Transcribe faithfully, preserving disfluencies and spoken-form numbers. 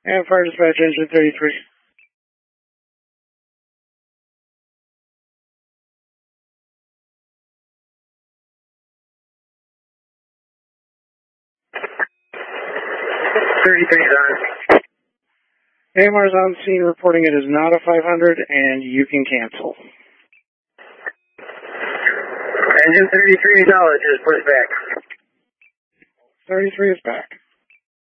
And fire dispatch, engine thirty-three. thirty-three is on. A M R is on scene reporting it is not a five hundred and you can cancel. Engine thirty-three acknowledges, push back. thirty-three is back.